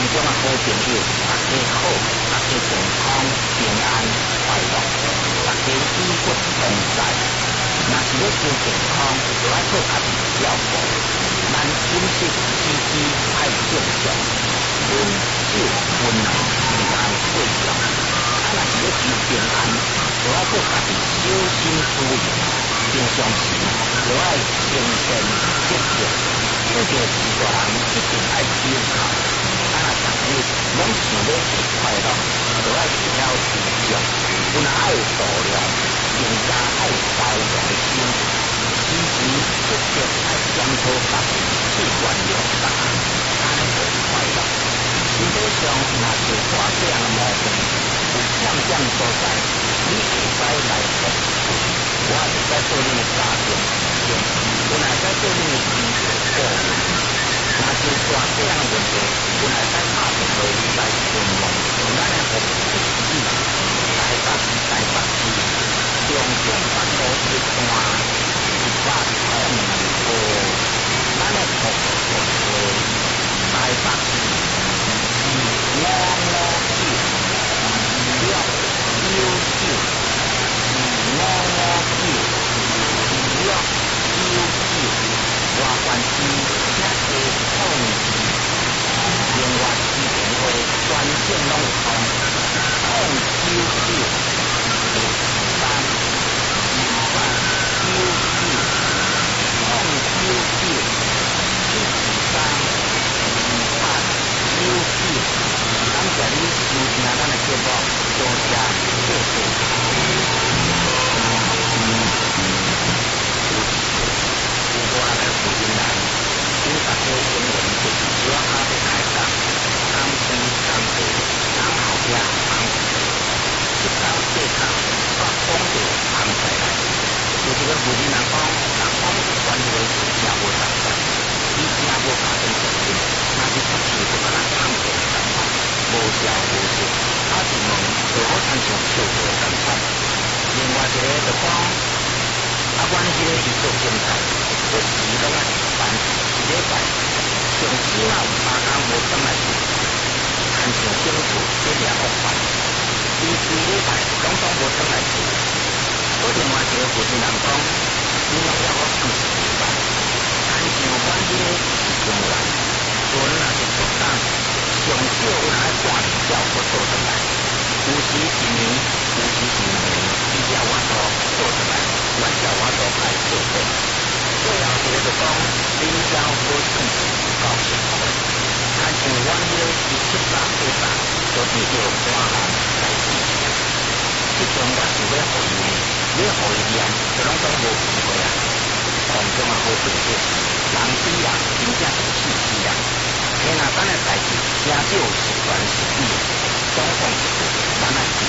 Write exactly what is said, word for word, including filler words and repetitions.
中啊好朋友，大家好，大家健康平安快乐，大家医骨同在。若是要求健康，就要靠家己照顾。咱饮食起居爱正常，饮酒温暖平安过日。啊，若是要求平安，就要靠家己小心注意。平常时就要清闲节约，做着一个人一定爱守靠。啊，若逐日拢想要过快乐，就要挑自重，不能爱度量，更加爱包容的心。时时刻刻爱检讨家己，去原谅别人，安尼就快乐。身体上若是有大细项的毛病，有欠点所在，你会使来服侍。我会使做恁的家庭医生，我会使做恁的医疗顾问。若是有大细项的问题，我会使打电话来询问咱的服务的指引。台北市台北市重点办公一段一百零二号，咱的服务电话台北市是五五九六九九，是五五九六九九，外县市请加控制，另外市电话专线拢有通，控九九六三二八九九，控九九一二三二八九九。感谢你收听咱的节目，多谢谢谢。有我来负责人，请大家英文就是小阿的开讲，当时当地当后边当时，一当四当，各讲者安排来。有一个负责人讲，人讲管这个事情无实在，伊听无家庭责任，若是出去就敢若放屁共款，无消无息，打一问就好亲像笑话共款。另外一个就讲，啊，阮迄个伊做警察，就时拢爱值班，一礼拜上起码有三工无转来厝，牵像警署这掠恶犯，伊规礼拜拢总无转来厝。我另外一个负责人讲，你若要我唱一礼拜，牵像阮迄个是军人，船若是出港，上少有人爱半年才有做转来，有时一年，有时一年，伊才有法度做转来，阮才有法度来做转。最后一个就讲，恁只要好算是够幸福的，牵像阮迄个是七早八早，就遇到寒寒来试试。即阵我想要互伊呢，要互伊念，就拢总无机会啊。当中啊好朋友，人比人真正是气死人。天啊，咱的代志，听少是传是语，总讲一句，咱爱记